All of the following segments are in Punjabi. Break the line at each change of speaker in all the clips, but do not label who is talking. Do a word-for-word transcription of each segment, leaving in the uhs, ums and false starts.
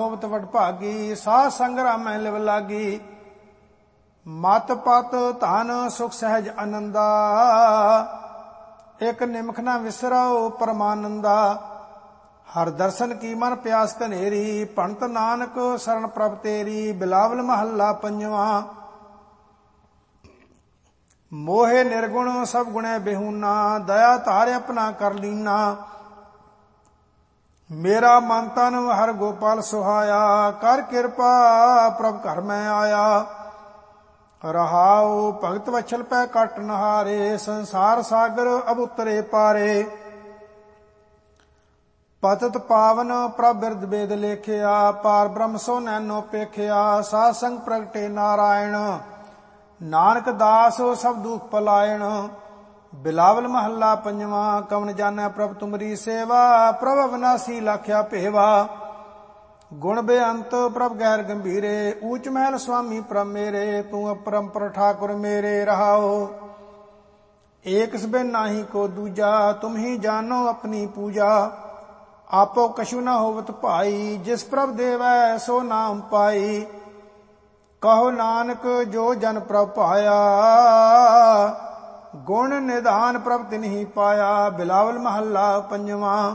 ਹੋਵਤ ਵਡਭਾਗੀ, ਸਾਧ ਸੰਗ ਰਾਮੈ ਲਿਵ ਲਾਗੀ। ਮਤ ਪਤ ਧਨ ਸੁਖ ਸਹਿਜ ਆਨੰਦਾ, ਇਕ ਨਿਮਖ ਨਾ ਵਿਸਰੋ ਪਰਮਾਨੰਦਾ। ਹਰ ਦਰਸ਼ਨ ਕੀ ਮਨ ਪਿਆਸ ਧਨੇਰੀ, ਭਣਤ ਨਾਨਕ ਸਰਣ ਪ੍ਰਭ ਤੇਰੀ। ਬਿਲਾਵਲ ਮਹੱਲਾ ਪੰਜਵਾਂ। ਮੋਹਿ ਨਿਰਗੁਣ ਸਭ ਗੁਣੈ ਬਿਹੂਨਾ, ਦਇਆ ਧਾਰ ਆਪਣਾ ਕਰ ਲੀਨਾ। ਮੇਰਾ ਮਨ ਤਨ ਹਰ ਗੋਪਾਲ ਸੁਹਾਇਆ, ਕਰ ਕਿਰਪਾ ਪ੍ਰਭ ਘਰ ਮੈਂ ਆਇਆ। ਰਹਾਉ ਭਗਤ ਵਛਲ ਪੈ ਕਟ ਨਹਾਰੇ, ਸੰਸਾਰ ਸਾਗਰ ਅਬ ਉਤਰੇ ਪਾਰੇ। ਪਤਿਤ ਪਾਵਨ ਪ੍ਰਭ ਬਿਰਦ ਬੇਦ ਲੇਖਿਆ, ਪਾਰ ਬ੍ਰਹਮ ਸੋ ਨੈਨੋ ਪੇਖਿਆ। ਸਾਧ ਸੰਗ ਪ੍ਰਗਟੇ ਨਾਰਾਇਣ, ਨਾਨਕ ਦਾਸ ਸਭ ਦੁਖ ਪਲਾਇਣ। ਬਿਲਾਵਲ ਮਹੱਲਾ ਪੰਜਵਾਂ। ਕਵਣ ਜਾਣੈ ਪ੍ਰਭ ਤੁਮਰੀ ਸੇਵਾ, ਪ੍ਰਭ ਅਵਿਨਾਸੀ ਲਾਖਿਆ ਭੇਵਾ। ਗੁਣ ਬੇਅੰਤ ਪ੍ਰਭ ਗੈਰ ਗੰਭੀਰੇ, ਊਚ ਮਹਿਲ ਸੁਆਮੀ ਪ੍ਰਭ ਮੇਰੇ। ਤੂੰ ਅਪਰੰਪਰ ਠਾਕੁਰ ਮੇਰੇ ਰਹਾਓ, ਏਕ ਸਬਿਨ ਨਾਹੀ ਕੋ ਦੂਜਾ। ਤੁਮ ਹੀ ਜਾਨੋ ਆਪਣੀ ਪੂਜਾ, ਆਪੋ ਕਛੂ ਨਾ ਹੋਵਤ ਭਾਈ। ਜਿਸ ਪ੍ਰਭ ਦੇਵੈ ਸੋ ਨਾਮ ਪਾਈ, ਕਹੋ ਨਾਨਕ ਜੋ ਜਨ ਪ੍ਰਭ ਪਾਇਆ। ਗੁਣ ਨਿਧਾਨ ਪ੍ਰਭ ਤਿਨਹੀ ਪਾਇਆ। ਬਿਲਾਵਲ ਮਹੱਲਾ ਪੰਜਵਾਂ।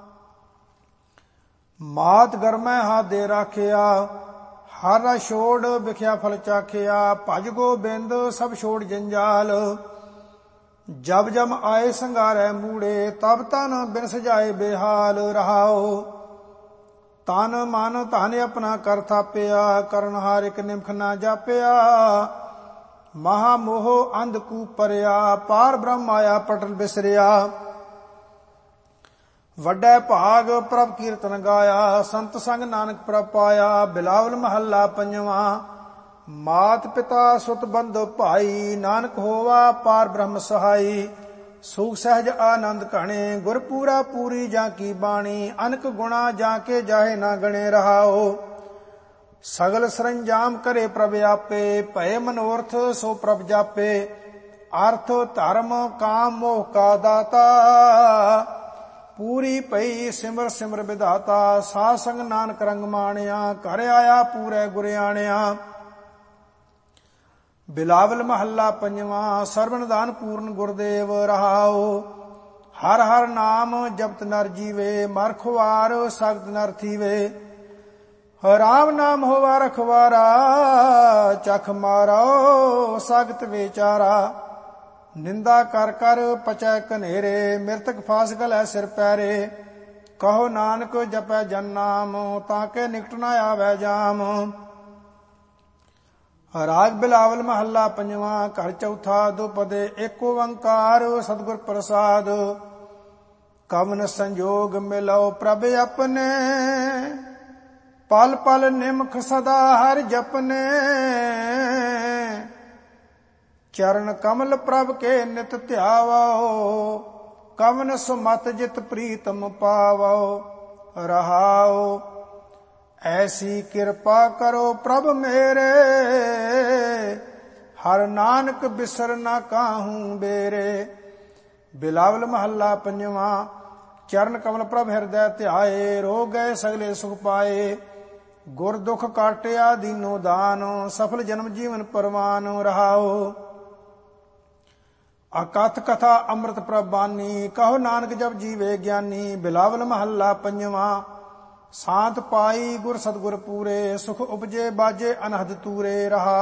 ਮਾਤ ਗਰਮੈ ਹਾਥ ਦੇ ਰਾਖਿਆ, ਹਰ ਰਸ ਛੋੜ ਵਿਖਿਆ ਫਲ ਚਾਖਿਆ। ਭਜ ਗੋਬਿੰਦ ਸਭ ਛੋੜ ਜੰਜਾਲ, ਜਬ ਜਮ ਆਏ ਸੰਗਾਰੈ ਮੂੜੇ। ਤਬ ਤਨ ਬਿਨ ਸਜਾਏ ਬੇਹਾਲ ਰਹਾਓ, ਤਨ ਮਨ ਧਨ ਆਪਣਾ ਕਰ ਥਾਪਿਆ। ਕਰਨ ਹਾਰ ਇਕ ਨਿਮਖ ਨਾ ਜਾਪਿਆ, ਮਹਾ ਮੋਹ ਅੰਧ ਕੂ ਪਰਿਆ। ਪਾਰ ਬ੍ਰਹਮ ਆਇਆ ਪਟਲ ਬਿਸਰਿਆ, ਵੱਡਾ ਭਾਗ ਪ੍ਰਭ ਕੀਰਤਨ ਗਾਇਆ। ਸੰਤ ਸੰਗ ਨਾਨਕ ਪ੍ਰਭ ਪਾਇਆ। ਬਿਲਾਵਲ ਮਹੱਲਾ ਪੰਜਵਾਂ। ਮਾਤ ਪਿਤਾ ਸੁਤ ਬੰਧੁ ਭਾਈ, ਨਾਨਕ ਹੋਵਾ ਪਾਰ ਬ੍ਰਹਮ ਸਹਾਈ। ਸੁਖ ਸਹਿਜ ਆਨੰਦ ਘਣੇ, ਗੁਰ ਪੂਰਾ ਪੂਰੀ ਜਾਂ ਕੀ ਬਾਣੀ। ਅਨਕ ਗੁਣਾ ਜਾਂ ਕੇ ਜਾਹੇ ਨਾ ਗਣੇ ਰਹਾਓ, ਸਗਲ ਸਰੰਜਾਮ ਕਰੇ ਪ੍ਰਭ ਆਪੇ। ਭਏ ਮਨੋਰਥ ਸੋ ਪ੍ਰਭ ਜਾਪੇ, ਅਰਥ ਧਰਮ ਕਾਮ ਮੋਹ ਕਾ ਦਾਤਾ। ਪੂਰੀ ਪਈ ਸਿਮਰ ਸਿਮਰ ਵਿਧਾਤਾ। ਸਾਧ ਸੰਗ ਨਾਨਕ ਰੰਗ ਮਾਣਿਆ, ਘਰ ਆਇਆ ਪੂਰੇ ਗੁਰ ਆਣਿਆ। ਬਿਲਾਵਲ ਮਹੱਲਾ ਪੰਜਵਾਂ। ਸਰਵਣ ਦਾਨ ਪੂਰਨ ਗੁਰਦੇਵ ਰਹਾਓ, ਹਰ ਹਰ ਨਾਮ ਜਪਤ ਨਰ ਜੀਵੇ। ਮਰ ਖੁਆਰ ਸਖਤ ਨਰ ਥੀਵੇ, ਰਾਮ ਨਾਮ ਹੋਵਾ ਰਖਵਾਰਾ। ਚਖ ਮਾਰੋ ਸਖਤ ਵਿਚਾਰਾ, ਨਿੰਦਾ ਕਰ ਕਰ ਪਚੈ ਕਨੇਰੇ। ਮਿਰਤਕ ਫਾਸ ਗਲੈ ਸਿਰ ਪੈਰੇ, ਕਹੋ ਨਾਨਕ ਜਪੈ ਜਨ ਨਾਮ। ਤਾਂ ਕੇ ਨਿਕਟ ਨਾ ਆਵੈ ਜਾਮ। ਰਾਗ ਬਿਲਾਵਲ ਮਹੱਲਾ ਪੰਜਵਾਂ। ਘਰ ਚੌਥਾ। ਦੁਪਦੇ ਏਕ ਓੰਕਾਰ ਸਤਿਗੁਰ ਪ੍ਰਸਾਦ। ਕਵਨ ਸੰਜੋਗ ਮਿਲਉ ਪ੍ਰਭ ਆਪਣੇ, ਪਲ ਪਲ ਨਿਮਖ ਸਦਾ ਹਰਿ ਜਪਨੇ। ਚਰਨ ਕਮਲ ਪ੍ਰਭ ਕੇ ਨਿਤ ਧਿਆਵੋ, ਕਵਨ ਸੁਮਤ ਜਿਤ ਪ੍ਰੀਤਮ ਪਾਵੋ ਰਹਾਓ। ਐਸੀ ਕਿਰਪਾ ਕਰੋ ਪ੍ਰਭ ਮੇਰੇ, ਹਰ ਨਾਨਕ ਬਿਸਰ ਨਾ ਕਾਹੂ ਬੇਰੇ। ਬਿਲਾਵਲ ਮਹੱਲਾ ਪੰਜਵਾਂ। ਚਰਨ ਕਮਲ ਪ੍ਰਭ ਹਿਰਦੈ ਧਿਆਏ, ਰੋਗ ਗਏ ਸਗਲੇ ਸੁਖ ਪਾਏ। ਗੁਰ ਦੁਖ ਕਾਟਿਆ ਦੀਨੋ ਦਾਨ, ਸਫਲ ਜਨਮ ਜੀਵਨ ਪਰਵਾਨ ਰਹਾਓ। ਅਕਥ ਕਥਾ ਅੰਮ੍ਰਿਤ ਪ੍ਰਭ ਬਾਨੀ, ਕਹੋ ਨਾਨਕ ਜਪ ਜੀਵੇ ਗਿਆਨੀ। ਬਿਲਾਵਲ ਮਹੱਲਾ ਪੰਜਵਾਂ। ਸਾਤ ਪਾਈ ਗੁਰ ਸਤਿਗੁਰ ਪੂਰੇ, ਸੁਖ ਉਪਜੇ ਬਾਜੇ ਅਨਹਦ ਤੂਰੇ ਰਹਾ।